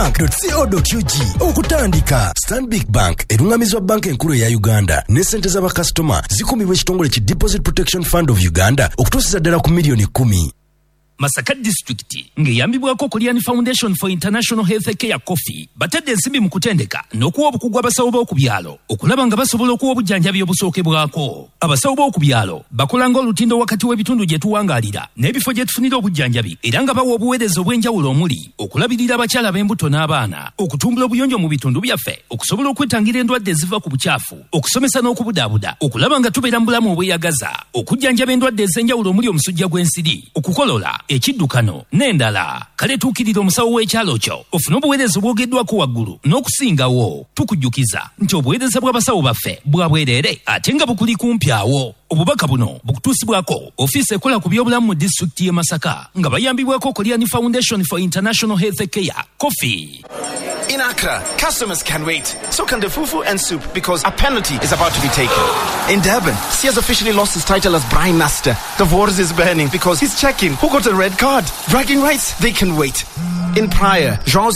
stanbicbank.co.ug okutandika. Stanbic Bank erungamizwa bank enkulu ya Uganda ne sente z'abakasitoma zikumibwa ekitongole ki Deposit Protection Fund of Uganda okutuusiza ddala ku milioni 10. Masaka District ngeyambibwako Korean Foundation for International Health Care Coffee batadde ensimbi mu kutendeka n'okuwa obukugu abasawo b'oku byalo okulaba nga basobola okuwa obujjanjabi obusookebwako. Abasawo b'oku byalo bakola ng'olutindo wakati w'ebitundu gye tuwangaalira n'ebifo gye tufunira obujjanjabi era nga bawa obuweereza obw'enjawulo omuli okulabirira abakyala b'embuto n'abaana, okutumbula obuyonjo mu bitundu byaffe, okusobola okwetangira endwadde eziva ku bukyafu, okusomesa n'okubudaabuda, okulaba nga tubeera mu bulamu obweyagaza, okujjanjaba endwadde ez'enjawulo omuli omusujja gw'ensiri, okukolola ekiddukano n'endala. Kale tuukirira omusawo w'ekyalo kyo ofune obuweereza obwogeddwako waggulu n'okusingawo. Tukujjukiza nti obuweereza bw'abasawo baffe bwa bwereere ate nga bukuli kumpi awo. Obubaka buno bukutuusibwako ofiisi ekola ku by'obulamu mu disitulikiti y'e Masaka nga bayambibwako Korean Foundation for International Health Care Coffee. In Accra, customers can wait. So can the fufu and soup because a penalty is about to be taken. In Durban, he has officially lost his title as Prime Master. The wars is burning because he's checking who got a red card. Bragging rights, they can wait. In Praia, Jean